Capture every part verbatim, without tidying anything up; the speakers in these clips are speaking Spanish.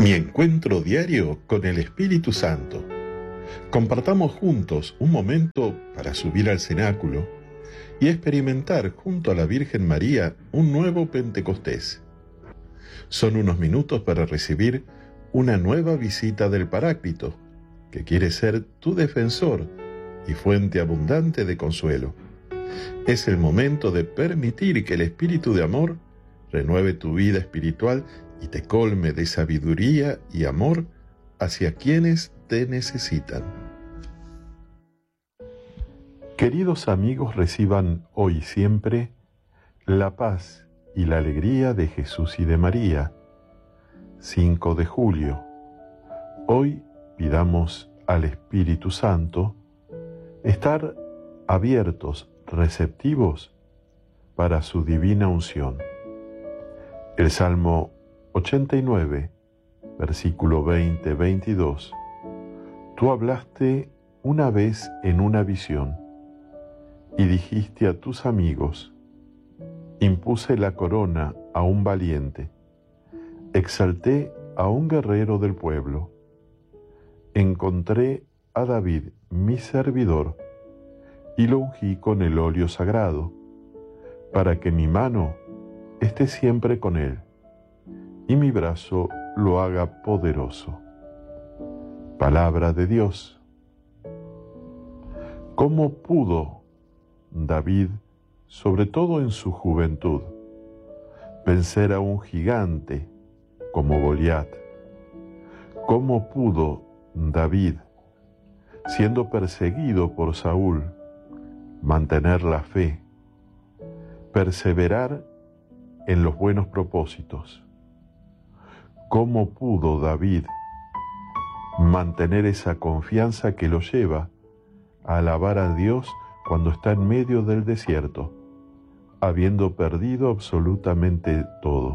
Mi encuentro diario con el Espíritu Santo. Compartamos juntos un momento para subir al cenáculo y experimentar junto a la Virgen María un nuevo Pentecostés. Son unos minutos para recibir una nueva visita del Paráclito, que quiere ser tu defensor y fuente abundante de consuelo. Es el momento de permitir que el Espíritu de amor renueve tu vida espiritual y te colme de sabiduría y amor hacia quienes te necesitan. Queridos amigos, reciban hoy y siempre la paz y la alegría de Jesús y de María. cinco de julio. Hoy pidamos al Espíritu Santo estar abiertos, receptivos para su divina unción. El Salmo ochenta y nueve, versículo veinte veintidós. Tú hablaste una vez en una visión y dijiste a tus amigos: impuse la corona a un valiente, exalté a un guerrero del pueblo, encontré a David, mi servidor, y lo ungí con el óleo sagrado, para que mi mano esté siempre con él, y mi brazo lo haga poderoso. Palabra de Dios. ¿Cómo pudo David, sobre todo en su juventud, vencer a un gigante como Goliat? ¿Cómo pudo David, siendo perseguido por Saúl, mantener la fe, perseverar en los buenos propósitos? ¿Cómo pudo David mantener esa confianza que lo lleva a alabar a Dios cuando está en medio del desierto, habiendo perdido absolutamente todo?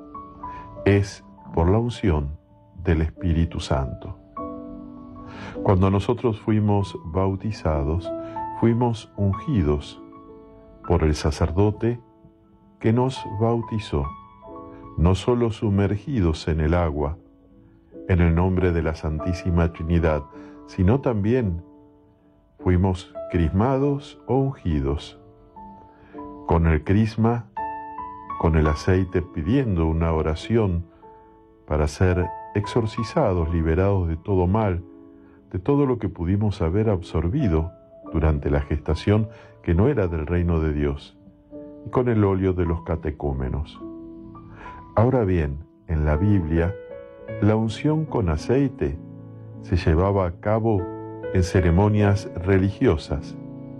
Es por la unción del Espíritu Santo. Cuando nosotros fuimos bautizados, fuimos ungidos por el sacerdote que nos bautizó, no solo sumergidos en el agua, en el nombre de la Santísima Trinidad, sino también fuimos crismados o ungidos. Con el crisma, con el aceite, pidiendo una oración para ser exorcizados, liberados de todo mal, de todo lo que pudimos haber absorbido durante la gestación que no era del reino de Dios, y con el óleo de los catecúmenos. Ahora bien, en la Biblia, la unción con aceite se llevaba a cabo en ceremonias religiosas,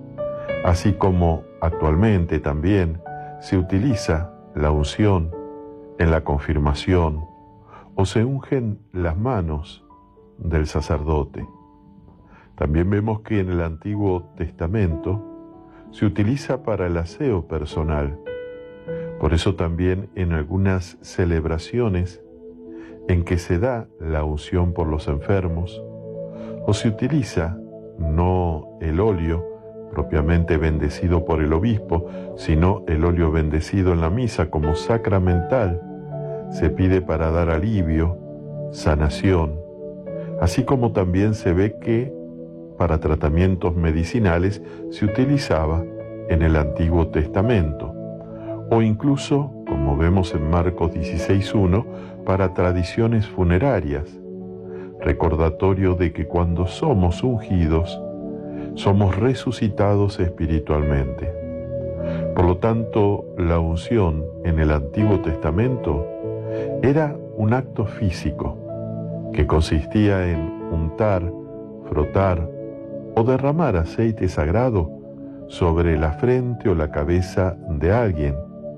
así como actualmente también se utiliza la unción en la confirmación o se ungen las manos del sacerdote. También vemos que en el Antiguo Testamento se utiliza para el aseo personal. Por eso también en algunas celebraciones en que se da la unción por los enfermos, o se utiliza no el óleo propiamente bendecido por el obispo, sino el óleo bendecido en la misa como sacramental, se pide para dar alivio, sanación, así como también se ve que para tratamientos medicinales se utilizaba en el Antiguo Testamento, o incluso, como vemos en Marcos dieciséis uno, para tradiciones funerarias, recordatorio de que cuando somos ungidos, somos resucitados espiritualmente. Por lo tanto, la unción en el Antiguo Testamento era un acto físico que consistía en untar, frotar o derramar aceite sagrado sobre la frente o la cabeza de alguien,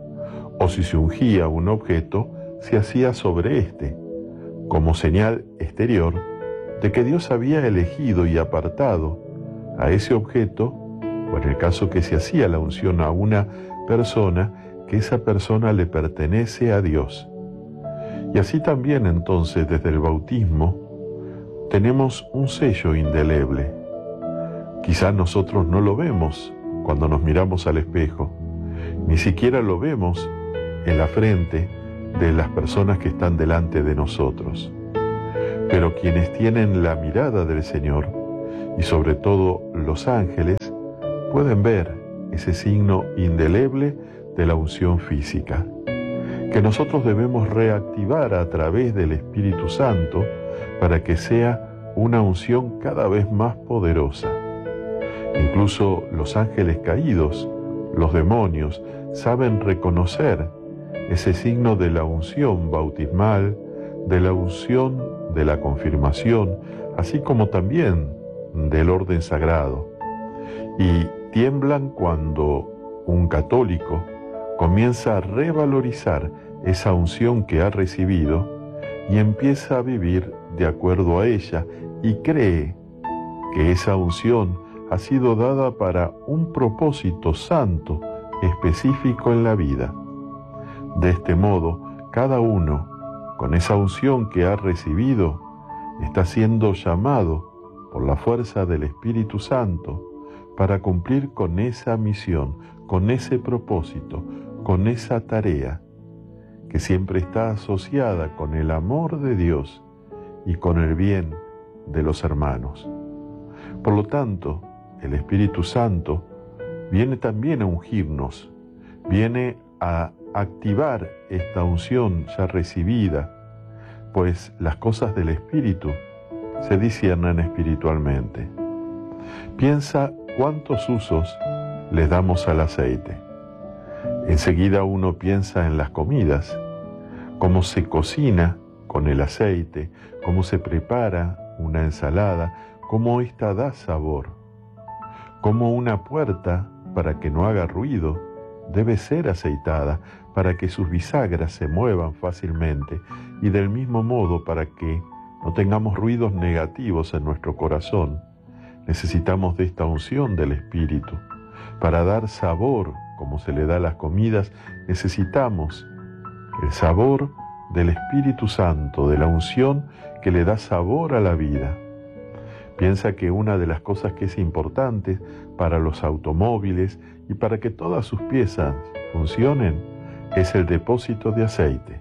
o si se ungía un objeto, se hacía sobre éste, como señal exterior de que Dios había elegido y apartado a ese objeto, o en el caso que se hacía la unción a una persona, que esa persona le pertenece a Dios. Y así también entonces desde el bautismo tenemos un sello indeleble. Quizás nosotros no lo vemos cuando nos miramos al espejo, ni siquiera lo vemos en la frente de las personas que están delante de nosotros. Pero quienes tienen la mirada del Señor, y sobre todo los ángeles, pueden ver ese signo indeleble de la unción física, que nosotros debemos reactivar a través del Espíritu Santo para que sea una unción cada vez más poderosa. Incluso los ángeles caídos, los demonios, saben reconocer ese signo de la unción bautismal, de la unción de la confirmación, así como también del orden sagrado. Y tiemblan cuando un católico comienza a revalorizar esa unción que ha recibido y empieza a vivir de acuerdo a ella y cree que esa unción ha sido dada para un propósito santo específico en la vida. De este modo, cada uno, con esa unción que ha recibido, está siendo llamado por la fuerza del Espíritu Santo para cumplir con esa misión, con ese propósito, con esa tarea que siempre está asociada con el amor de Dios y con el bien de los hermanos. Por lo tanto, el Espíritu Santo viene también a ungirnos, viene a activar esta unción ya recibida, pues las cosas del Espíritu se disciernen espiritualmente. Piensa cuántos usos le damos al aceite. Enseguida uno piensa en las comidas, cómo se cocina con el aceite, cómo se prepara una ensalada, cómo ésta da sabor, cómo una puerta, para que no haga ruido, debe ser aceitada para que sus bisagras se muevan fácilmente y del mismo modo para que no tengamos ruidos negativos en nuestro corazón. Necesitamos de esta unción del Espíritu. Para dar sabor, como se le da a las comidas, necesitamos el sabor del Espíritu Santo, de la unción que le da sabor a la vida. Piensa que una de las cosas que es importante para los automóviles y para que todas sus piezas funcionen es el depósito de aceite.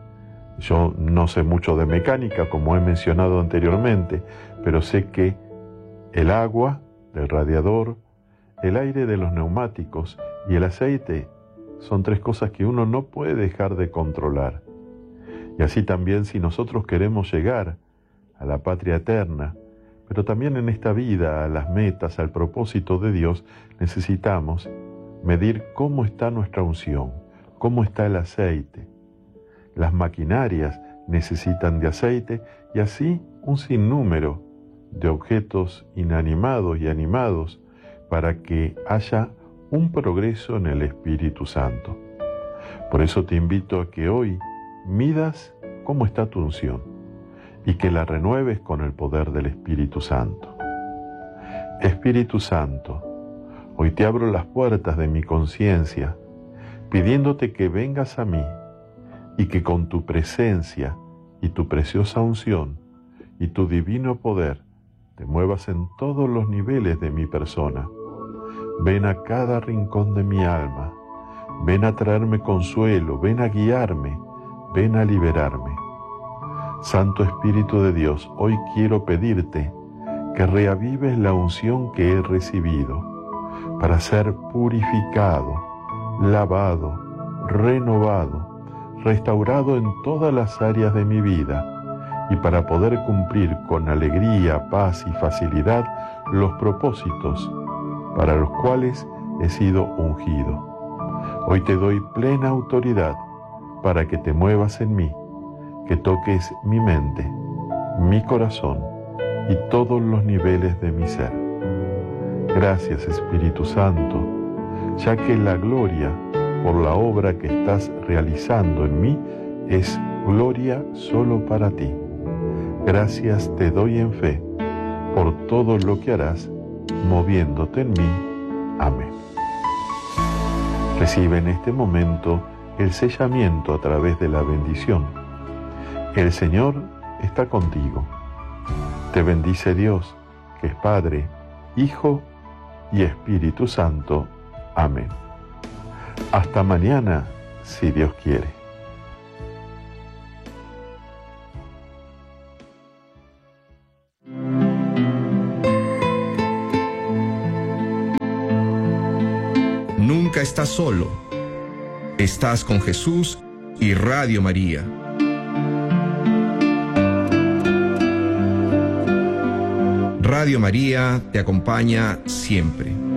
Yo no sé mucho de mecánica, como he mencionado anteriormente, pero sé que el agua del radiador, el aire de los neumáticos y el aceite son tres cosas que uno no puede dejar de controlar. Y así también, si nosotros queremos llegar a la patria eterna, pero también en esta vida, a las metas, al propósito de Dios, necesitamos medir cómo está nuestra unción, cómo está el aceite. Las maquinarias necesitan de aceite y así un sinnúmero de objetos inanimados y animados para que haya un progreso en el Espíritu Santo. Por eso te invito a que hoy midas cómo está tu unción y que la renueves con el poder del Espíritu Santo. Espíritu Santo, hoy te abro las puertas de mi conciencia, pidiéndote que vengas a mí y que con tu presencia y tu preciosa unción y tu divino poder te muevas en todos los niveles de mi persona. Ven a cada rincón de mi alma, ven a traerme consuelo, ven a guiarme, ven a liberarme. Santo Espíritu de Dios, hoy quiero pedirte que reavives la unción que he recibido para ser purificado, lavado, renovado, restaurado en todas las áreas de mi vida y para poder cumplir con alegría, paz y facilidad los propósitos para los cuales he sido ungido. Hoy te doy plena autoridad para que te muevas en mí, que toques mi mente, mi corazón y todos los niveles de mi ser. Gracias, Espíritu Santo, ya que la gloria por la obra que estás realizando en mí es gloria solo para ti. Gracias te doy en fe por todo lo que harás moviéndote en mí. Amén. Recibe en este momento el sellamiento a través de la bendición. El Señor está contigo. Te bendice Dios, que es Padre, Hijo y Espíritu Santo. Amén. Hasta mañana, si Dios quiere. nunca estás solo. Estás con Jesús y Radio María. Radio María te acompaña siempre.